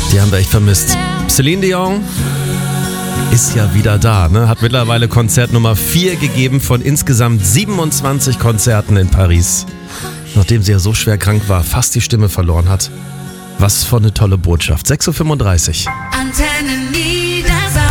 Die haben wir echt vermisst. Celine Dion ist ja wieder da, ne? Hat mittlerweile Konzert Nummer 4 gegeben von insgesamt 27 Konzerten in Paris. Nachdem sie ja so schwer krank war, fast die Stimme verloren hat. Was für eine tolle Botschaft. 6.35 Uhr. Antenne Niedersachsen.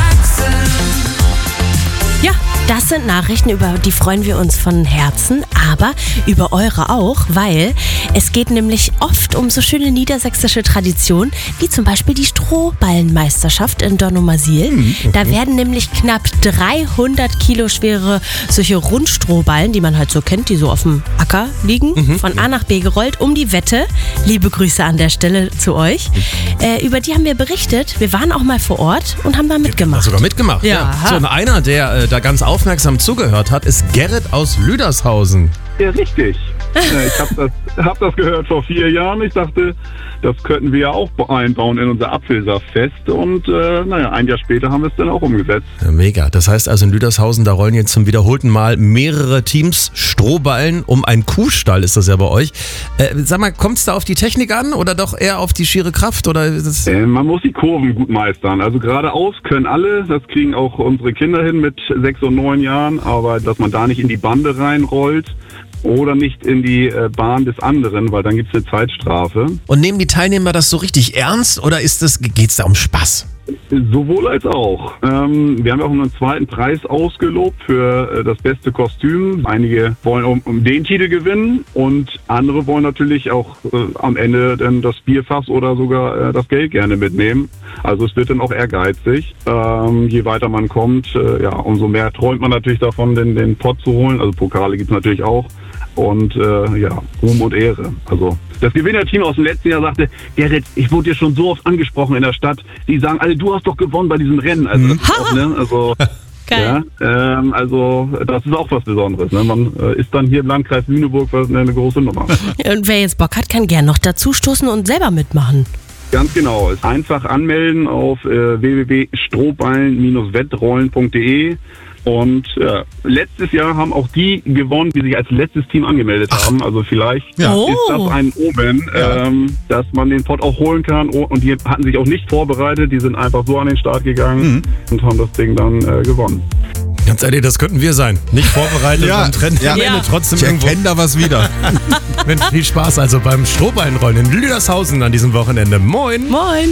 Ja, das sind Nachrichten, über die freuen wir uns von Herzen, aber über eure auch, weil es geht nämlich oft um so schöne niedersächsische Traditionen, wie zum Beispiel die Strohballenmeisterschaft in Dornumersiel. Da werden nämlich knapp 300 Kilo schwere solche Rundstrohballen, die man halt so kennt, die so auf dem Acker liegen, von A nach B gerollt, um die Wette. Liebe Grüße an der Stelle zu euch. Über die haben wir berichtet. Wir waren auch mal vor Ort und haben da mitgemacht. Sogar mitgemacht, ja. So, und einer, der da ganz aufmerksam zugehört hat, ist Gerrit aus Lüdershausen. Ja, richtig. Ich hab das gehört vor 4 Jahren. Ich dachte, das könnten wir ja auch einbauen in unser Apfelsaftfest. Und ein Jahr später haben wir es dann auch umgesetzt. Ja, mega. Das heißt also in Lüdershausen, da rollen jetzt zum wiederholten Mal mehrere Teams Strohballen um einen Kuhstall, ist das ja bei euch. Sag mal, kommt es da auf die Technik an oder doch eher auf die schiere Kraft? Oder ist es Man muss die Kurven gut meistern. Also geradeaus können alle, das kriegen auch unsere Kinder hin mit 6 und 9 Jahren. Aber dass man da nicht in die Bande reinrollt oder nicht in die Bahn des anderen, weil dann gibt es eine Zeitstrafe. Und nehmen die Teilnehmer das so richtig ernst oder geht's da um Spaß? Sowohl als auch. Wir haben ja auch einen zweiten Preis ausgelobt für das beste Kostüm. Einige wollen um den Titel gewinnen und andere wollen natürlich auch am Ende dann das Bierfass oder sogar das Geld gerne mitnehmen. Also es wird dann auch ehrgeizig. Je weiter man kommt, umso mehr träumt man natürlich davon, den Pott zu holen. Also Pokale gibt es natürlich auch. Und Ruhm und Ehre. Also das Gewinnerteam aus dem letzten Jahr sagte, Gerrit, ich wurde dir schon so oft angesprochen in der Stadt. Die sagen alle, du hast doch gewonnen bei diesem Rennen. Also das ist auch, ne? Also Geil. ja, also das ist auch was Besonderes. Ne? Man ist dann hier im Landkreis Lüneburg eine große Nummer. Und wer jetzt Bock hat, kann gern noch dazu stoßen und selber mitmachen. Ganz genau. Einfach anmelden auf www.strohballen-wettrollen.de. Und letztes Jahr haben auch die gewonnen, die sich als letztes Team angemeldet haben. Also vielleicht ist das ein Omen, dass man den Pott auch holen kann. Und die hatten sich auch nicht vorbereitet. Die sind einfach so an den Start gegangen und haben das Ding dann gewonnen. Ganz ehrlich, das könnten wir sein. Nicht vorbereitet und trennen am Ende trotzdem irgendwo. Ich erkenne da was wieder. Viel Spaß also beim Strohballenrollen in Lüdershausen an diesem Wochenende. Moin! Moin!